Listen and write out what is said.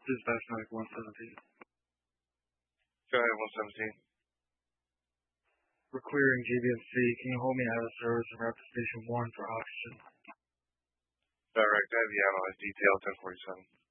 Dispatch Medic 117. Go ahead, 117. We're clearing GBMC. Can you hold me out of service and route to Station 1 for oxygen? Direct, I have the analyzed detail 1047.